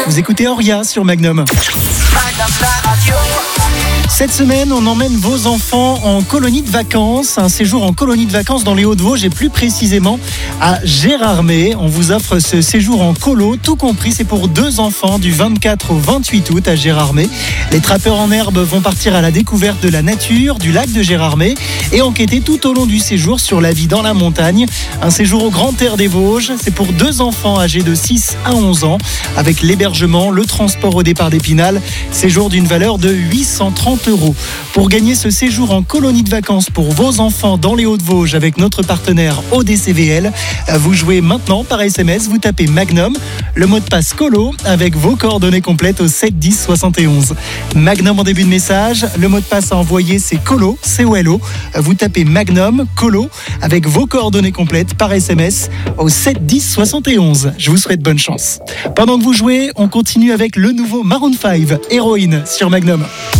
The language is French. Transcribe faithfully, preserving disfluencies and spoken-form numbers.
Vous écoutez Auria sur Magnum. Cette semaine, on emmène vos enfants en colonie de vacances, un séjour en colonie de vacances dans les Hauts-de-Vosges et plus précisément à Gérardmer. On vous offre ce séjour en colo, tout compris, c'est pour deux enfants du vingt-quatre au vingt-huit août à Gérardmer. Les trappeurs en herbe vont partir à la découverte de la nature, du lac de Gérardmer et enquêter tout au long du séjour sur la vie dans la montagne. Un séjour au Grand Air des Vosges, c'est pour deux enfants âgés de six à onze ans, avec l'hébergement, le transport au départ d'Épinal, séjour d'une valeur de huit cent trente euros. Pour gagner ce séjour en colonie de vacances pour vos enfants dans les Hauts-de-Vosges avec notre partenaire O D C V L, vous jouez maintenant par S M S, vous tapez Magnum, le mot de passe colo avec vos coordonnées complètes au sept dix soixante et onze. Magnum en début de message, le mot de passe à envoyer c'est colo, C O L O. Vous tapez Magnum, colo avec vos coordonnées complètes par S M S au sept dix soixante et onze. Je vous souhaite bonne chance. Pendant que vous jouez, on continue avec le nouveau Maroon cinq, Héroïne sur Magnum.